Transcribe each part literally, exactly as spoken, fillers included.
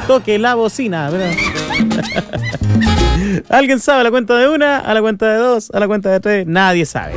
Toque la bocina. ¿Alguien sabe a la cuenta de una, a la cuenta de dos, a la cuenta de tres? Nadie sabe.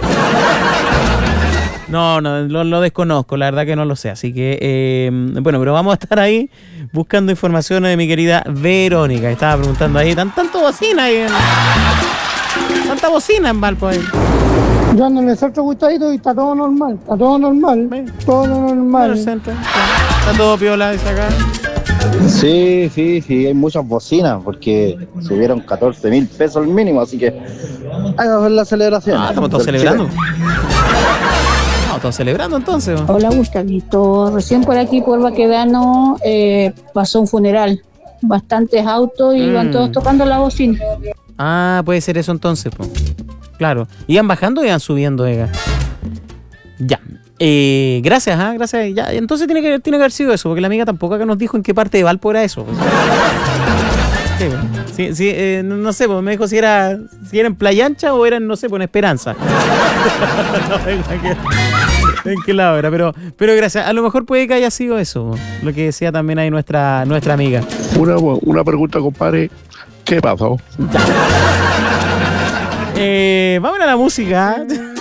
No, no, lo, lo desconozco, la verdad que no lo sé. Así que, eh, bueno, pero vamos a estar ahí buscando información de mi querida Verónica. Estaba preguntando ahí, ¿tan, tanto bocina ahí? En, ¿Tanta bocina en Valpo ahí? Yo ando en el centro Gustadito y está todo normal, está todo normal, ¿Ven? todo normal. El centro, está, está todo piola, dice acá. Sí, sí, sí, hay muchas bocinas porque subieron catorce mil pesos el mínimo, así que hay que hacer la celebración. Ah, estamos todos celebrando. Estamos todos celebrando entonces. Hola Gustavito, recién por aquí por Baquedano eh, pasó un funeral, bastantes autos y Mm. iban todos tocando la bocina. Ah, puede ser eso entonces, po. Claro. ¿Iban bajando o iban subiendo, Ega? Ya. Eh, gracias, ¿ah? Gracias. Ya, entonces tiene que, tiene que haber sido eso, porque la amiga tampoco acá nos dijo en qué parte de Valpo era eso. Sí, sí, sí, eh, no, no sé, pues me dijo si era, si era en Playa Ancha o era en, no sé, pues en Esperanza. No, en, qué, en qué lado era, pero, pero gracias. A lo mejor puede que haya sido eso, lo que decía también ahí nuestra, nuestra amiga. Una, una pregunta, compadre. ¿Qué pasó? Eh, vamos a la música.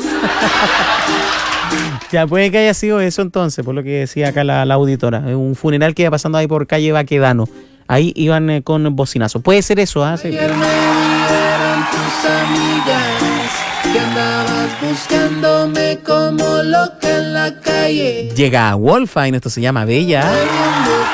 Ya, puede que haya sido eso entonces, por lo que decía acá la, la auditora. Un funeral que iba pasando ahí por calle Baquedano. Ahí iban eh, con bocinazo. Puede ser eso, ¿ah? ¿eh? Sí. Ayer me dijeron tus amigas que andabas buscándome como loca en la calle. Llega Wolfine, esto se llama Bella.